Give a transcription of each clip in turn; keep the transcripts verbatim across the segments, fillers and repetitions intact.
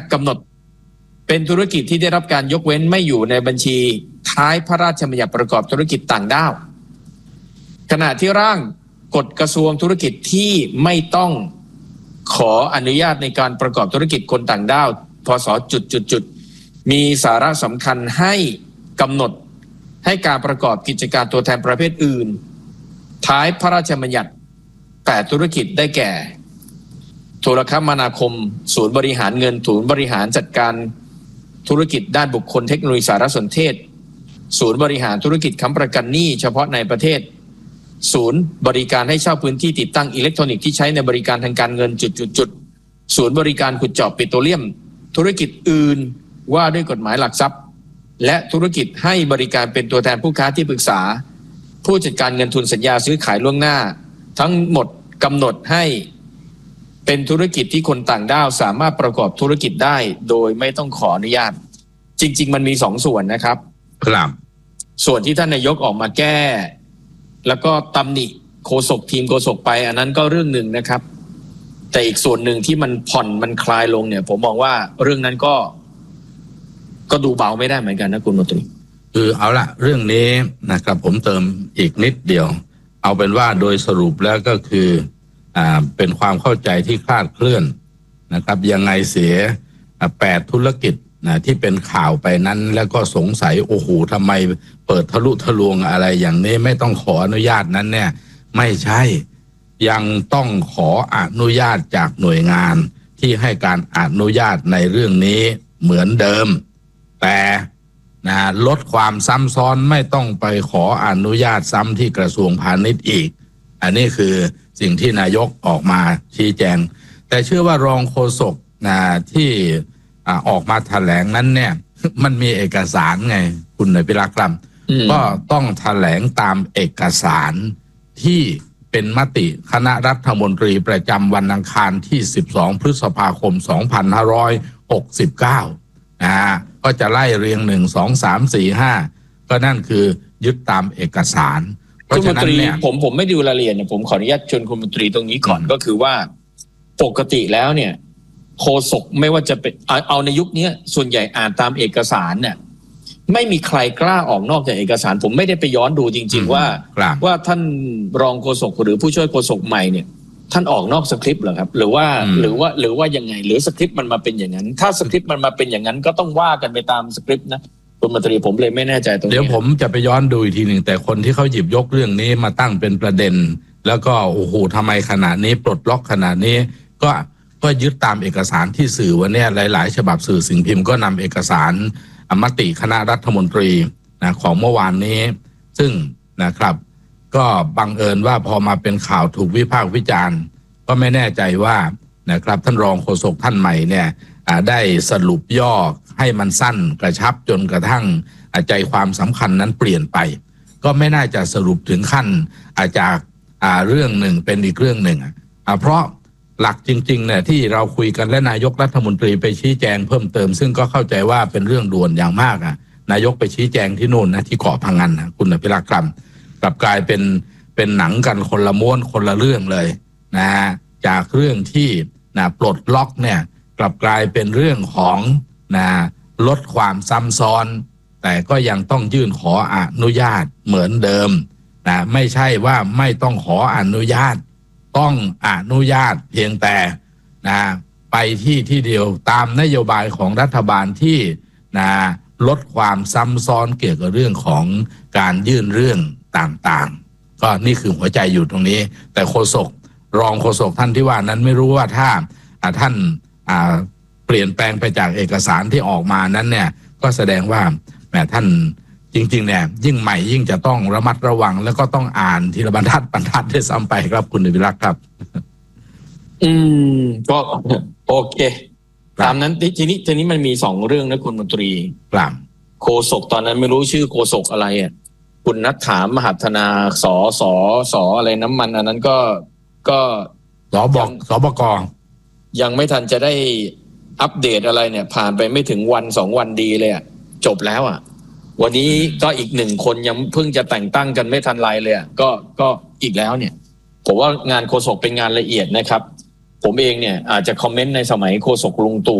กำหนดเป็นธุรกิจที่ได้รับการยกเว้นไม่อยู่ในบัญชีท้ายพระราชบัญญัติประกอบธุรกิจต่างด้าวขณะที่ร่างกฎกระทรวงธุรกิจที่ไม่ต้องขออนุญาตในการประกอบธุรกิจคนต่างด้าวพศจุดจุดจุดมีสาระสำคัญให้กำหนดให้การประกอบกิจการตัวแทนประเภทอื่นท้ายพระราชบัญญัติแต่ธุรกิจได้แก่โทรคมนาคมศูนย์บริหารเงินศูนย์บริหารจัดการธุรกิจด้านบุคคลเทคโนโลยีสารสนเทศศูนย์บริหารธุรกิจค้ำประกันหนี้เฉพาะในประเทศศูนย์บริการให้เช่าพื้นที่ติดตั้งอิเล็กทรอนิกส์ที่ใช้ในบริการทางการเงินจุดๆๆศูนย์บริการขุดเจาะปิโตรเลียมธุรกิจอื่นว่าด้วยกฎหมายหลักทรัพย์และธุรกิจให้บริการเป็นตัวแทนผู้ค้าที่ปรึกษาผู้จัดการเงินทุนสัญญาซื้อขายล่วงหน้าทั้งหมดกำหนดให้เป็นธุรกิจที่คนต่างด้าวสามารถประกอบธุรกิจได้โดยไม่ต้องขออนุญาตจริงๆมันมีสองส่วนนะครับครับส่วนที่ท่านนายกออกมาแก้แล้วก็ตำหนิโฆษกทีมโฆษกไปอันนั้นก็เรื่องหนึ่งนะครับแต่อีกส่วนหนึ่งที่มันผ่อนมันคลายลงเนี่ยผมมองว่าเรื่องนั้นก็ก็ดูเบาไม่ได้เหมือนกันนะคุณมนตรีคือเอาละเรื่องนี้นะครับผมเติมอีกนิดเดียวเอาเป็นว่าโดยสรุปแล้วก็คืออ่าเป็นความเข้าใจที่คลาดเคลื่อนนะครับยังไงเสียแปดธุรกิจนะที่เป็นข่าวไปนั้นแล้วก็สงสัยโอ้โหทำไมเปิดทะลุทะลวงอะไรอย่างนี้ไม่ต้องขออนุญาตนั้นเนี่ยไม่ใช่ยังต้องขออนุญาตจากหน่วยงานที่ให้การอนุญาตในเรื่องนี้เหมือนเดิมแต่นะลดความซ้ำซ้อนไม่ต้องไปขออนุญาตซ้ำที่กระทรวงพาณิชย์อีกอันนี้คือสิ่งที่นายกออกมาชี้แจงแต่เชื่อว่ารองโฆษกนะที่ออกมาแถลงนั้นเนี่ยมันมีเอกสารไงคุณนายพิรักษ์ครับก็ต้องแถลงตามเอกสารที่เป็นมติคณะรัฐมนตรีประจำวันอังคารที่สิบสองพฤษภาคมสองพันห้าร้อยหกสิบเก้านะฮะก็จะไล่เรียงหนึ่งสองสามสี่ห้าก็นั่นคือยึดตามเอกสารเพราะฉะนั้นเนี่ยผมผมไม่ดูรายละเอียดเนี่ยผมขออนุญาตชวนคุณมนตรีตรงนี้ก่อนก็คือว่าปกติแล้วเนี่ยโฆษกไม่ว่าจะเป็นเอาในยุคนี้ส่วนใหญ่อ่านตามเอกสารเนี่ยไม่มีใครกล้าออกนอกจากเอกสารผมไม่ได้ไปย้อนดูจริงๆว่าว่าท่านรองโฆษกหรือผู้ช่วยโฆษกใหม่เนี่ยท่านออกนอกสคริปต์เหรอครับหรือว่าหรือว่าหรือว่ายังไงหรือสคริปต์มันมาเป็นอย่างนั้นถ้าสคริปต์มันมาเป็นอย่างนั้นก็ต้องว่ากันไปตามสคริปต์นะคุณมนตรีผมเลยไม่แน่ใจตรงนี้เดี๋ยวผมจะไปย้อนดูอีกทีหนึ่งแต่คนที่เขาหยิบยกเรื่องนี้มาตั้งเป็นประเด็นแล้วก็โอ้โหทำไมขนาดนี้ปลดล็อกขนาดนี้ก็ก็ยึดตามเอกสารที่สื่อวันนี้หลายๆฉบับสื่อสิ่งพิมพ์ก็นำเอกสารมติคณะรัฐมนตรีนะของเมื่อวานนี้ซึ่งนะครับก็บังเอิญว่าพอมาเป็นข่าวถูกวิพากษ์วิจารณ์ก็ไม่แน่ใจว่านะครับท่านรองโฆษกท่านใหม่เนี่ยได้สรุปย่อให้มันสั้นกระชับจนกระทั่งใจความสำคัญนั้นเปลี่ยนไปก็ไม่น่าจะสรุปถึงขั้นจากเรื่องหนึ่งเป็นอีกเรื่องหนึ่งเพราะหลักจริงๆเนี่ยที่เราคุยกันและนายกรัฐมนตรีไปชี้แจงเพิ่มเติมซึ่งก็เข้าใจว่าเป็นเรื่องด่วนอย่างมากอ่ะนายกไปชี้แจงที่นู่นนะที่เกาะพังงานนะคุณอภิรักษ์ครับกลับกลายเป็นเป็นหนังกันคนละม้วนคนละเรื่องเลยนะจากเรื่องที่นะปลดล็อกเนี่ยกลับกลายเป็นเรื่องของนะลดความซ้ำซ้อนแต่ก็ยังต้องยื่นขออนุญาตเหมือนเดิมนะไม่ใช่ว่าไม่ต้องขออนุญาตต้องอนุญาตเพียงแต่นะไปที่ที่เดียวตามนโยบายของรัฐบาลที่นะลดความซ้ำซ้อนเกี่ยวกับเรื่องของการยื่นเรื่องต่างๆก็นี่คือหัวใจอยู่ตรงนี้แต่โฆษกรองโฆษกท่านที่ว่านั้นไม่รู้ว่าถ้าท่านเปลี่ยนแปลงไปจากเอกสารที่ออกมานั้นเนี่ยก็แสดงว่าแหมท่านจริงๆเนี่ยยิ่งใหม่ยิ่งจะต้องระมัดระวังแล้วก็ต้องอ่านทีละบรรทัดบรรทัดได้ซ้ำไปครับคุณอภิรักษ์ครับอืมก็โอเคตามนั้นทีนี้ทีนี้มันมีสองเรื่องนะคุณมนตรีครับโฆษกตอนนั้นไม่รู้ชื่อโฆษกอะไรอ่ะคุณนัทถามมหัฒนาสอสอสออะไรน้ำมันอันนั้นก็ก็สบสบกยังไม่ทันจะได้อัปเดตอะไรเนี่ยผ่านไปไม่ถึงวันสองวันดีเลยอ่ะจบแล้วอ่ะวันนี้ก็อีกหนึ่งคนยังเพิ่งจะแต่งตั้งกันไม่ทันไรเลยอ่ะก็ก็อีกแล้วเนี่ยผมว่างานโฆษกเป็นงานละเอียดนะครับผมเองเนี่ยอาจจะคอมเมนต์ในสมัยโฆษกลุงตู่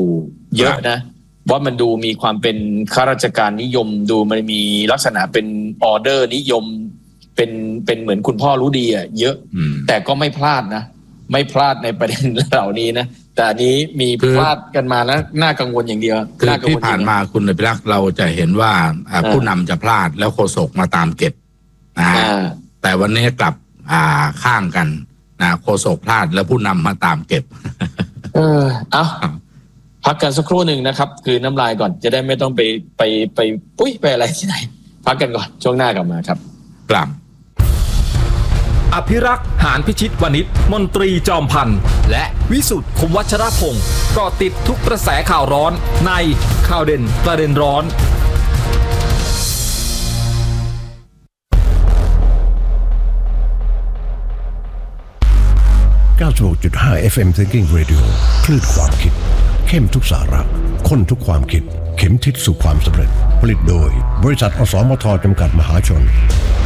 เยอะนะว่ามันดูมีความเป็นข้าราชการนิยมดูมันมีลักษณะเป็นออเดอร์นิยมเป็นเป็นเหมือนคุณพ่อรู้ดีอ่ะเยอะแต่ก็ไม่พลาดนะไม่พลาดในประเด็นเหล่านี้นะแต่อันนี้มีพลาดกันมาแล้วน่ากังวลอย่างเดียวคือที่ผ่านมาคุณอภิรักษ์เราจะเห็นว่าผู้นำจะพลาดแล้วโฆษกมาตามเก็บนะแต่วันนี้กลับอ่าข้างกันนะโฆษกพลาดแล้วผู้นำมาตามเก็บเออเอาพักกันสักครู่หนึ่งนะครับคือน้ำลายก่อนจะได้ไม่ต้องไปไปไปปุ้ยไปอะไรที่ไหนพักกันก่อนช่วงหน้ากลับมาครับกลับอภิรักษ์หานพิชิตวณิชมนตรีจอมพันธ์และวิสุทธ์คมวัชรพงศ์ก็ติดทุกกระแสข่าวร้อนในข่าวเด่นประเด็นร้อนเก้าสิบหกจุดห้า เอฟ เอ็ม Thinking Radio คลื่นความคิดเข้มทุกสาระข้นทุกความคิดเข็มทิศสู่ความสำเร็จผลิตโดยบริษัทอสมทจำกัดมหาชน